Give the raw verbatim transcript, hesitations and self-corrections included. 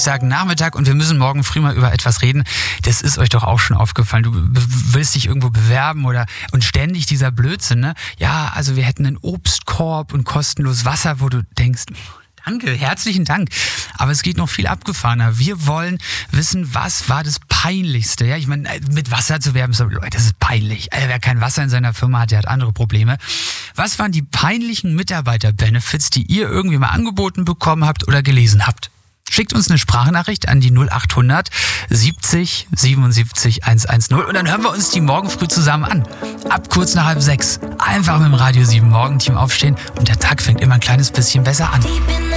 Dienstagnachmittag und wir müssen morgen früh mal über etwas reden. Das ist euch doch auch schon aufgefallen. Du be- willst dich irgendwo bewerben oder und ständig dieser Blödsinn, ne? Ja, also wir hätten einen Obstkorb und kostenlos Wasser, wo du denkst, danke, herzlichen Dank. Aber es geht noch viel abgefahrener. Wir wollen wissen, was war das Peinlichste? Ja, ich meine, mit Wasser zu werben, so, Leute, das ist peinlich. Also, wer kein Wasser in seiner Firma hat, der hat andere Probleme. Was waren die peinlichen Mitarbeiter-Benefits, die ihr irgendwie mal angeboten bekommen habt oder gelesen habt? Schickt uns eine Sprachnachricht an die null acht hundert siebzig siebenundsiebzig hundertzehn und dann hören wir uns die morgen früh zusammen an. Ab kurz nach halb sechs. Einfach mit dem Radio sieben Morgenteam aufstehen und der Tag fängt immer ein kleines bisschen besser an.